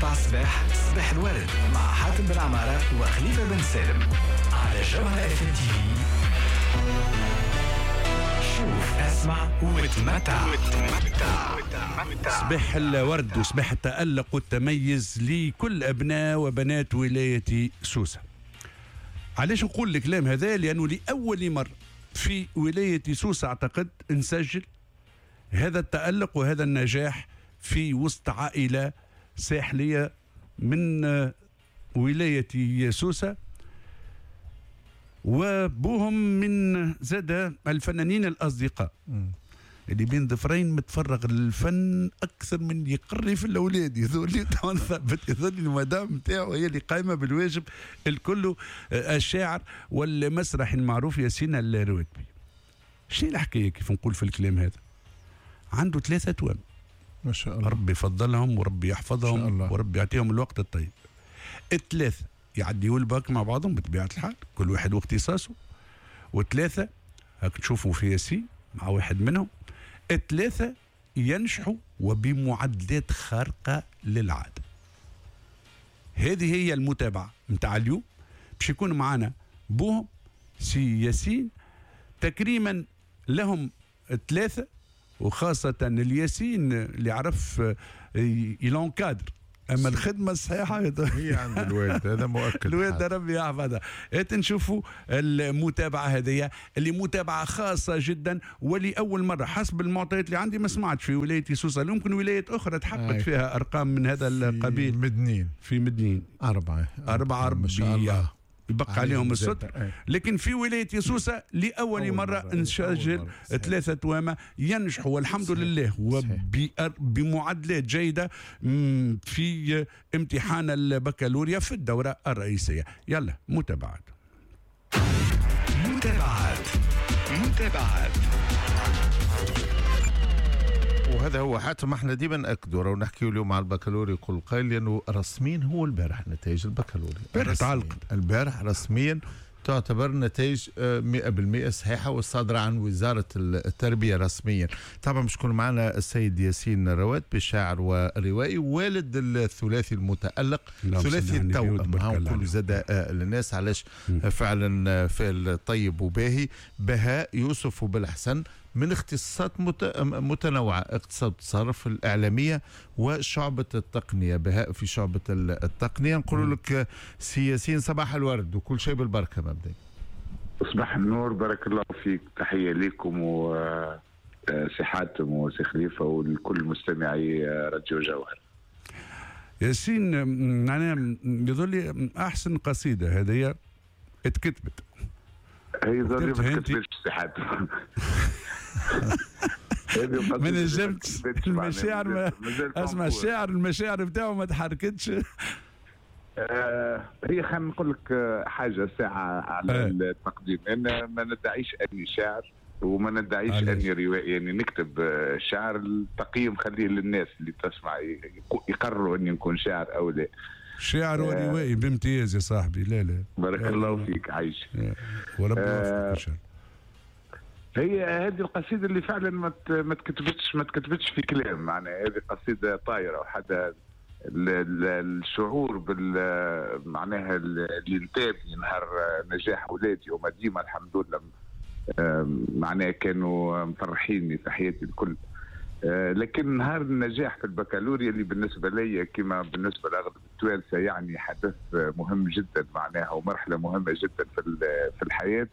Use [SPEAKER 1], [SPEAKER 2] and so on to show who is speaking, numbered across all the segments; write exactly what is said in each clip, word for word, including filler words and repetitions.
[SPEAKER 1] متاع الصباح صباح الورد مع حاتم بن عمارة وخليفة بن سالم على جوهرة اف ام تي في. شوف اسمع وتمتع.
[SPEAKER 2] صباح الورد وصباح التألق والتميز لكل أبناء وبنات ولاية سوسة. علاش نقول الكلام هذا؟ لأنه لأول مرة في ولاية سوسة أعتقد نسجل هذا التألق وهذا النجاح في وسط عائلة ساحلية من ولاية سوسة، وبوهم من زاد الفنانين الأصدقاء اللي بين ضفرين متفرغ للفن أكثر من يقري في الأولاد. يذولي طبعا ثابت، يذولي المدام نتاعو هي اللي قايمة بالواجب الكل، الشاعر والمسرح المعروف ياسين الرواتبي. شنو الحكاية كيف نقول في الكلام هذا؟ عنده ثلاثة توام
[SPEAKER 3] ما شاء الله،
[SPEAKER 2] ربي يفضلهم وربي يحفظهم وربي يعطيهم الوقت الطيب. الثلاثة يعديوا الباك مع بعضهم بطبيعة الحال، كل واحد واختصاصه، وثلاثة هاك تشوفوا في ياسين مع واحد منهم. الثلاثة ينجحوا وبمعدلات خارقة للعادة. هذه هي المتابعة متاع اليوم. باش يكون معنا بوهم سي ياسين تكريما لهم الثلاثة، وخاصة الياسين اللي عرف يلونكادر، اما الخدمه الصحيحه
[SPEAKER 3] هي عند الوالد، هذا مؤكد.
[SPEAKER 2] الوالد ربي يحفظها. نشوفوا المتابعه هذه اللي متابعه خاصه جدا، ولاول مره حسب المعطيات اللي عندي ما سمعت في ولايه سوسه. يمكن ولايات اخرى تحققت فيها ارقام من هذا القبيل.
[SPEAKER 3] مدنين
[SPEAKER 2] في مدنين
[SPEAKER 3] اربعه
[SPEAKER 2] اربعه ربيع يبقى عليهم الستر،
[SPEAKER 3] أي.
[SPEAKER 2] لكن في ولاية سوسة لأول مرة, مرة نسجل ثلاثة توامة ينجحوا والحمد لله وبمعدلات جيدة في امتحان البكالوريا في الدورة الرئيسية. يلا متابعات
[SPEAKER 1] متابعات متابعات
[SPEAKER 3] وهذا هو حاتم. احنا ديما ناكدوا راهو نحكيو اليوم على البكالوريا كل قيل، لانه رسميا هو البارح نتائج البكالوريا.
[SPEAKER 2] البارح تعلق
[SPEAKER 3] البارح رسميا تعتبر نتائج مئة بالمئة صحيحة والصادرة عن وزارة التربية رسميا. طبعا مش يكون معنا السيد ياسين الرواتبي شاعر وروائي والد الثلاثي المتألق ثلاثي التوأم. هم كل زاد الناس علاش فعلا فعل طيب وباهي. بهاء يوسف وبالحسن من اختصاصات متنوعة، اقتصاد التصرف الإعلامية وشعبة التقنية. بهاء في شعبة التقنية. نقول لك سي ياسين صباح الورد وكل شيء بالبركة. مبدئيا
[SPEAKER 4] صباح النور، بارك الله فيك. تحية لكم وسي حاتم وسي خليفة ولكل مستمعي راديو جوهر.
[SPEAKER 2] ياسين، أنا يظل لي أحسن قصيدة هذه اتكتبت.
[SPEAKER 4] هي ظل ما تكتبتش سي حاتم.
[SPEAKER 2] ما نجمتش المشاعر، ما اسمع الشاعر المشاعر بتاعه ما تحركتش.
[SPEAKER 4] آه هي خلينا نقول لك حاجه ساعه على آه. التقديم. انا ما ندعيش اني شاعر وما ندعيش اني روائي، يعني نكتب شعر. التقييم خليه للناس اللي تسمع يقرروا اني نكون شاعر او لا.
[SPEAKER 2] شاعر وروائي آه بامتياز يا صاحبي. لا لا
[SPEAKER 4] بارك آه الله فيك، عايش
[SPEAKER 2] وربي يوفقك ان شاء الله.
[SPEAKER 4] هي هذه القصيده اللي فعلا ما ما تكتبتش ما تكتبتش في كلام، معناها هذه قصيده طايره وحدا الشعور بال معناها اللي انتابني نهار نجاح اولادي، وما ديما الحمد لله معناها كانوا مفرحيني في حياتي الكل. لكن نهار النجاح في البكالوريا اللي بالنسبه لي كما بالنسبه لاغلب التوانسه يعني حدث مهم جدا معناها، ومرحله مهمه جدا في في الحياه.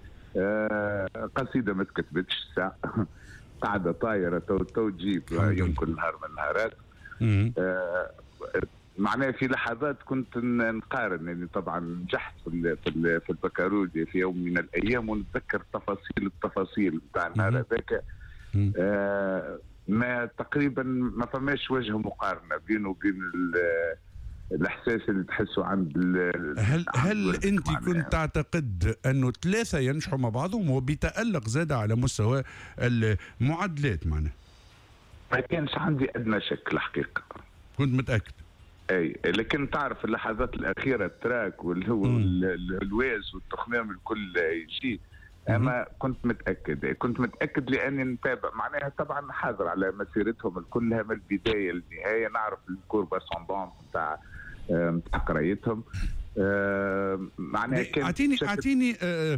[SPEAKER 4] قصيده ما تكتبتش ساعه قاعده طايره تو تو تجيب يمكن نهار من النهارات. آه معناها في لحظات كنت نقارن، يعني طبعا نجحت في في في البكالوريا في يوم من الايام ونتذكر تفاصيل التفاصيل نتاع النهار هذاك. آه ما تقريبا ما فماش وجه مقارنه بينه وبين الاحساس اللي تحسه عند
[SPEAKER 2] هل هل انت كنت تعتقد انه ثلاثه ينجحوا مع بعضهم وبتألق زاد على مستوى المعادلات؟ معناه
[SPEAKER 4] ما كانش عندي ادنى شك الحقيقه،
[SPEAKER 2] كنت متاكد.
[SPEAKER 4] اي لكن تعرف اللحظات الاخيره التراك والهو الواز والتخمام الكل يجي اما كنت متاكد كنت متاكد لاني نتابع معناها طبعا حاضر على مسيرتهم كلها من البدايه للنهايه، نعرف الكوربا سوندون نتاع نتاع قرايتهم.
[SPEAKER 2] معناها اعطيني اعطيني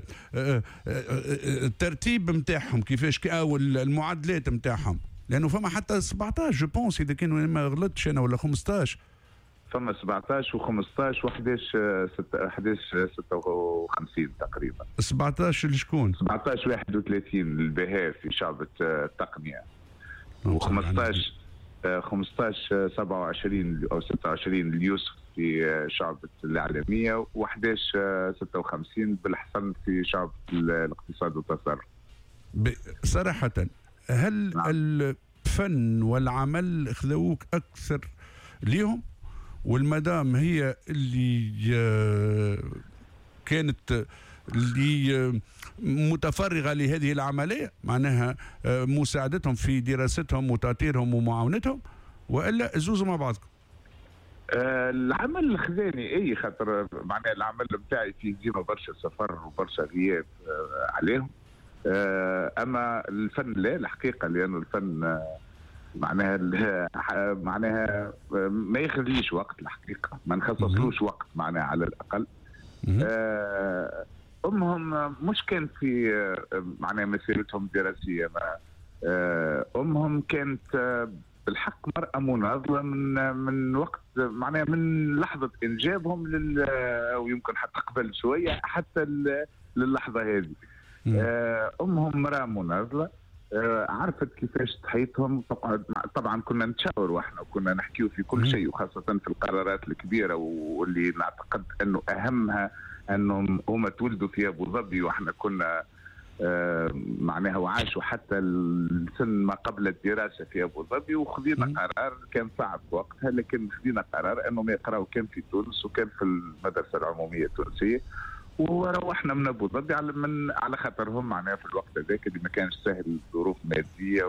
[SPEAKER 2] الترتيب نتاعهم كيفاش او المعادلات نتاعهم، لانه فما حتى سبعطاش جو بونس اذا كانوا ما غلطتش انا ولا خمسطاش.
[SPEAKER 4] فما سبعطاش وخمسطاش وحداش حداش ستة وخمسين تقريبا.
[SPEAKER 2] سبعطاش لشكون؟
[SPEAKER 4] سبعطاش واحد وثلاثين للبهاء في شعبة التقنية، وخمسطاش خمسطاش سبعة وعشرين او ستة وعشرين ليوسف في شعبة الإعلامية، وحداش ستة وخمسين بالحسن في شعبة الاقتصاد والتصرف.
[SPEAKER 2] صراحة هل
[SPEAKER 4] نعم.
[SPEAKER 2] الفن والعمل خذوك أكثر ليهم، والمدام هي اللي كانت اللي متفرغة لهذه العملية، معناها مساعدتهم في دراستهم وتأطيرهم ومعاونتهم، وإلا زوزوا مع بعضكم؟
[SPEAKER 4] آه العمل الخذاني اي خاطر معناها العمل بتاعي فيه ديما برشا سفر وبرشا غياب آه عليهم. آه اما الفن لا الحقيقه، لانه الفن آه معناها معناها ما يخليش وقت الحقيقه، ما نخصصلوش وقت معناها على الاقل. آه امهم مش كان في آه معناها مسيرتهم الدراسيه، آه امهم كانت آه بالحق مرأة مناضلة من من وقت معناها من لحظة إنجابهم لل ويمكن حتى قبل شوية حتى للحظة هذه. أمهم مرأة مناضلة، عرفت كيفاش تحيطهم. طبعا كنا نتشاور واحنا وكنا نحكيو في كل شيء، وخاصة في القرارات الكبيرة واللي نعتقد أنه أهمها أنهم هما تولدوا في أبو ظبي وإحنا كنا آه معناها وعاشوا حتى السن ما قبل الدراسة في أبو ظبي، وخذينا قرار كان صعب وقتها، لكن خذينا قرار أنهم يقرأوا كان في تونس وكان في المدرسة العمومية التونسية، وروحنا من أبو ظبي على من على خاطرهم معناها في الوقت هذاك اللي ما كانش سهل، ظروف مادية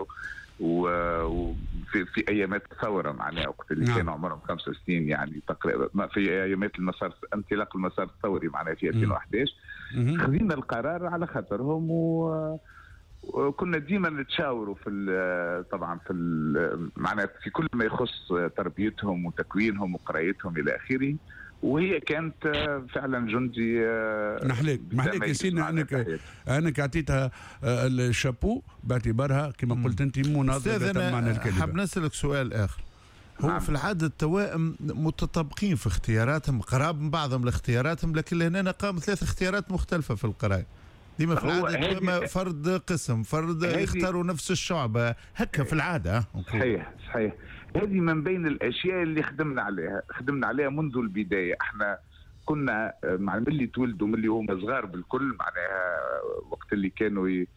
[SPEAKER 4] وفي في ايامات الثوره معناها وقت اللي كانوا عمرهم خمس سنين يعني تقريبا، في ايامات المسار انطلاق المسار الثوري معناها في ألفين وأحد عشر خذينا القرار على خاطرهم، و وكنا ديما نتشاوروا في طبعا في معناها في كل ما يخص تربيتهم وتكوينهم وقرايتهم الى اخره. وهي كانت فعلا جندي.
[SPEAKER 2] نحليك نحليك يا سيدنا انك انك اعطيتها الشابو باعتبارها كما قلت انت مناضله بمعنى الكلمه.
[SPEAKER 3] حاب نسالك سؤال اخر. هو نعم. في العاده التوائم متطابقين في اختياراتهم، قراب من بعضهم لاختياراتهم، لكن هنا قاموا ثلاث اختيارات مختلفه في القرايه. ديما في العاده فرد قسم فرد يختاروا نفس الشعبه هكا في العاده.
[SPEAKER 4] صحيح صحيح. هذه من بين الاشياء اللي خدمنا عليها خدمنا عليها منذ البدايه. احنا كنا مع ملي تولدوا ملي هما صغار بالكل معناها وقت اللي كانوا ي...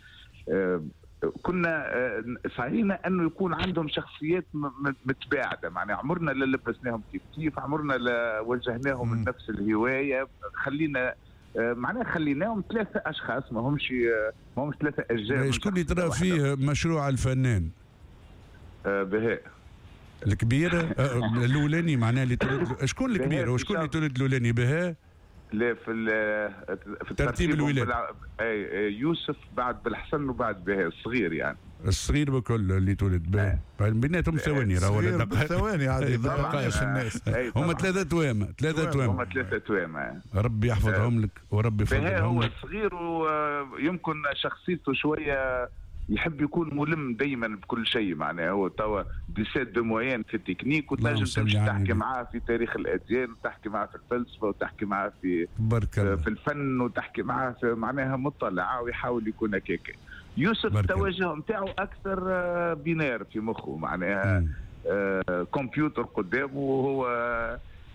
[SPEAKER 4] كنا سعينا انه يكون عندهم شخصيات متباعده، معناها عمرنا لا لبسناهم كيف كيف، عمرنا لا وجهناهم من نفس الهوايه، خلينا معناها خليناهم ثلاثه اشخاص، ما همش ما همش ثلاثه اشجار.
[SPEAKER 2] شكون اللي ترى فيه مشروع الفنان؟
[SPEAKER 4] آه بهاء
[SPEAKER 2] الكبير الاولاني معناها اللي تولد. شكون الكبير وشكون اللي تولد الاولاني؟ بهاء
[SPEAKER 4] لا في
[SPEAKER 2] في الترتيب الولاد
[SPEAKER 4] اي يوسف بعد بالحسن وبعد بهاء الصغير يعني
[SPEAKER 2] الصغير بكل اللي تولد به بيناتهم ثواني راهو
[SPEAKER 3] ثواني عادي دقائق الناس.
[SPEAKER 2] هم ثلاثه توام ثلاثه توام
[SPEAKER 4] هم ثلاثه توام.
[SPEAKER 2] ربي يحفظهم لك وربي يفضلهم لك.
[SPEAKER 4] هو الصغير ويمكن شخصيته شويه يحب يكون ملم دائما بكل شيء، معناه هو توا ديسات دو موين في التكنيك، وتنجم تمشي تحكي معاه في تاريخ الاديان، وتحكي معاه في الفلسفه، وتحكي معاه في في الفن، وتحكي معاه في معناها مطلع، ويحاول يكون هكاك. يوسف التوجه نتاعو اكثر بينار في مخه، معناها آه كمبيوتر قدامه، وهو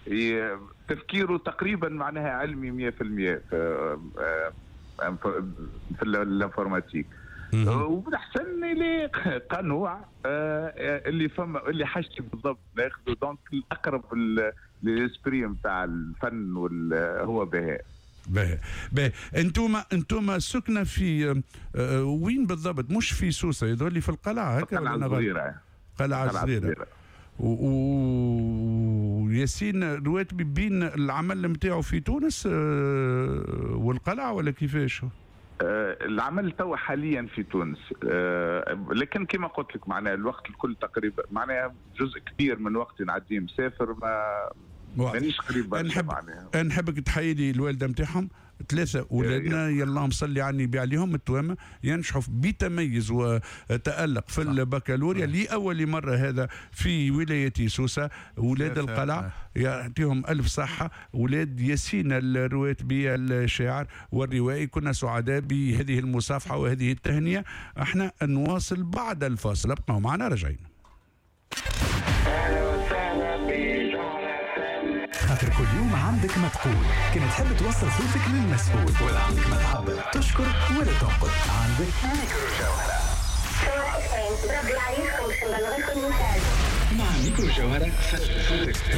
[SPEAKER 4] تفكيره تقريبا معناها علمي مية في المية في, آه في الانفورماتيك. وبالحسن اللي قنوع آه اللي فما اللي حاجتي بالضبط ناخذه دونك الاقرب للاسبري نتاع الفن هو بهاء.
[SPEAKER 2] باهي باهي. انتم انتم سكنه في آه وين بالضبط؟ مش في سوسه، يظهر لي في القلعه هكا
[SPEAKER 4] ولا انا صغيره؟
[SPEAKER 2] قلعه صغيره. وياسين رواتبي بين العمل نتاعو في تونس آه والقلعه ولا كيفاش؟
[SPEAKER 4] آه العمل توا حاليا في تونس، آه لكن كما قلت لك معناها الوقت الكل تقريبا معناها جزء كبير من وقتي نعديه مسافر، ما مانيش قريب برشا.
[SPEAKER 2] نحب
[SPEAKER 4] معناها
[SPEAKER 2] نحبك تحيي لي الوالده نتاعهم، ثلاثة أولادنا يلا مصلي عني بي عليهم التوامة ينجحوا بتميز وتألق في البكالوريا لأول مرة هذا في ولاية سوسة. أولاد القلع يعطيهم ألف صحة. أولاد ياسين الرواتبي الشاعر والروائي، كنا سعداء بهذه المصافحة وهذه التهنئة. احنا نواصل بعد الفاصل، ابقوا معنا راجعين.
[SPEAKER 1] خاطر كل يوم عندك ما تقول، كنت تحب توصل صوتك للمسؤول ولا عندك ما تعبر، تشكر ولا تنقد، عندك ميكرو جوهرة. مع ميكرو جوهرة فتح صوتك.